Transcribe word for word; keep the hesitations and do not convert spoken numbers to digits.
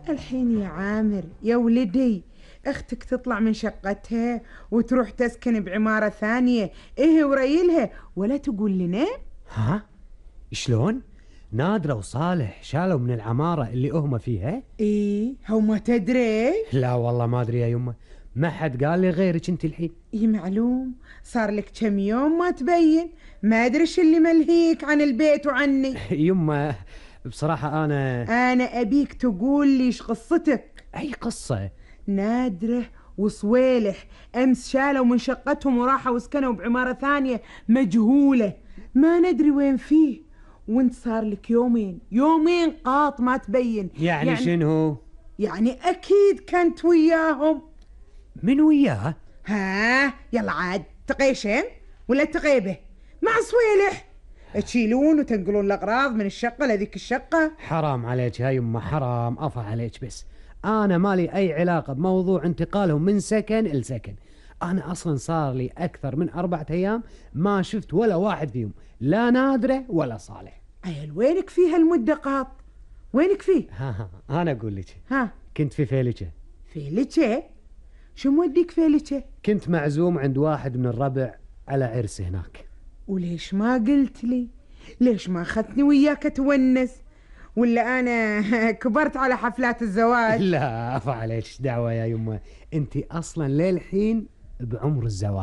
الحين يا عامر يا ولدي اختك تطلع من شقتها وتروح تسكن بعمارة ثانية، ايه وريلها ولا تقول لنا؟ ها؟ شلون؟ نادرة وصالح شالوا من العمارة اللي هم فيها؟ ايه هو ما تدري؟ لا والله ما ادري يا يمه، ما حد قال لي غيرك انت الحين. ايه معلوم، صار لك كم يوم ما تبين، ما ادري ايش اللي ملهيك عن البيت وعني. يمه بصراحة انا انا ابيك تقول لي ايش قصتك. اي قصة؟ نادرة وصويلح امس شالوا من شقتهم وراحوا وسكنوا بعمارة ثانية مجهولة، ما ندري وين فيه، وانت صار لك يومين يومين قاط ما تبين. يعني, يعني شنو؟ يعني اكيد كنت وياهم. من وياه؟ ها يلا عاد تقيشن ولا تغيبه مع صويلح، تشيلون وتنقلون الاغراض من الشقة لذيك الشقة. حرام عليك يا يمه، حرام، افا عليك، بس انا مالي اي علاقة بموضوع انتقالهم من سكن لسكن. انا اصلا صار لي اكثر من اربعة ايام ما شفت ولا واحد فيهم، لا نادرة ولا صالح. عيل وينك فيه هالمدة قاط؟ وينك فيه؟ ها ها انا اقول لك، ها كنت في فيلجة. فيلجة؟ شو موديك فيلجة؟ كنت معزوم عند واحد من الربع على عرس هناك. وليش ما قلت لي؟ ليش ما اخذتني وياك تونس؟ ولا انا كبرت على حفلات الزواج؟ لا افا عليك دعوة يا يمه، انت اصلا للحين بعمر الزواج.